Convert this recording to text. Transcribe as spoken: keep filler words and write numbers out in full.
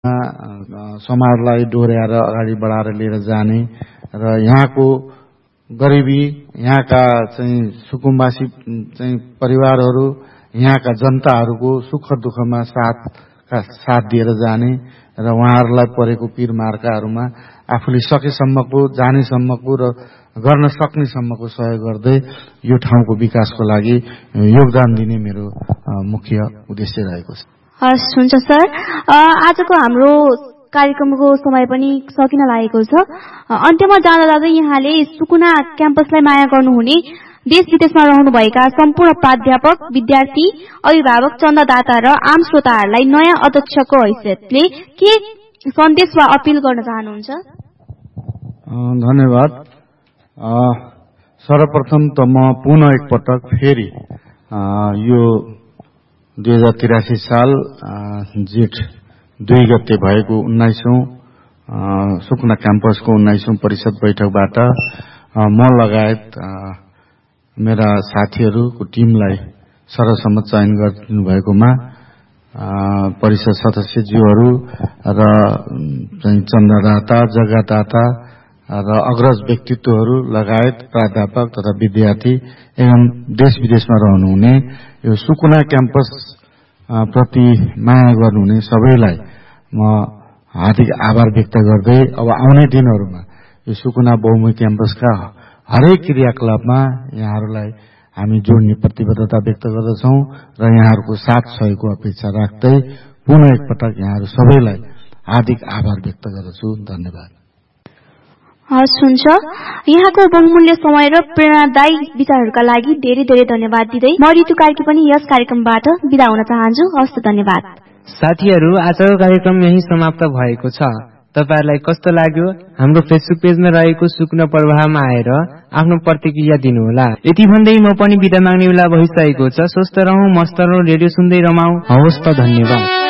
समाजलाई डोर्याएर अगाडि बढाएर लिएर जाने र यहाँको गरिबी, यहाँका चाहिँ सुकुम्बासी चाहिँ परिवारहरू, यहाँका जनताहरूको सुख दुःखमा साथ का साथ दिएर जाने र उहाँहरूलाई परेको पीर मार्काहरूमा आफूले सकेसम्मको, जानेसम्मको र गर्न सक्नेसम्मको सहयोग गर्दै यो ठाउँको विकासको लागि योगदान दिने मेरो मुख्य उद्देश्य रहेको छ। हस्, हुन्छ सर। आजको हाम्रो कार्यक्रमको समय पनि सकिन लागेको छ। अन्त्यमा जाँदा जाँदै यहाँले सुकुना क्याम्पसलाई माया गर्नुहुने देश विदेशमा रहनुभएका सम्पूर्ण प्राध्यापक, विद्यार्थी, अभिभावक, चन्दादाता र आम श्रोताहरूलाई नयाँ अध्यक्षको हैसियतले के सन्देश वा अपिल गर्न चाहनुहुन्छ? धन्यवाद। सर्वप्रथम त म पुनः एकपटक फेरि यो दुई हजार तिरासी साल जेठ दुई गते भएको उन्नाइसौं सुकुना क्याम्पसको उन्नाइसौं परिषद बैठकबाट म लगायत मेरा साथीहरूको टिमलाई सर्वसम्मत चयन गरिदिनु भएकोमा परिषद सदस्यज्यूहरू र चन्दादाता, जग्गादाता र अग्रज व्यक्तित्वहरू लगायत प्राध्यापक तथा विद्यार्थी एवं देश विदेशमा रहनुहुने यो सुकुना क्याम्पस प्रति माया गर्नुहुने सबैलाई म हार्दिक आभार व्यक्त गर्दै अब आउने दिनहरूमा यो सुकुना बहुमुखी क्याम्पसका हरेक क्रियाकलापमा यहाँहरूलाई हामी जोड्ने प्रतिबद्धता व्यक्त गर्दछौं र यहाँहरूको साथ सहयोगको अपेक्षा राख्दै पुनः एकपटक यहाँहरू सबैलाई हार्दिक आभार व्यक्त गर्दछु। धन्यवाद। हस्, हुन्छ। यहाँको बहुमूल्य समय र प्रेरणादायी विचारहरूका लागि धेरै धेरै धन्यवाद दिँदै म ऋतु कार्की पनि यस कार्यक्रमबाट बिदा हुन चाहन्छु। हस्त, धन्यवाद। साथीहरू, आजको कार्यक्रम यही समाप्त भएको छ। तपाईहरुलाई कस्तो लाग्यो? हाम्रो फेसबुक पेजमा रहेको सुकुना प्रवाहमा आएर आफ्नो प्रतिक्रिया दिनुहोला। यति भन्दै म पनि बिदा माग्ने बेला भइसकेको छ। स्वस्थ रहौं, मस्त रहौं, रेडियो सुन्दै रमाऊ। हवस् त, धन्यवाद।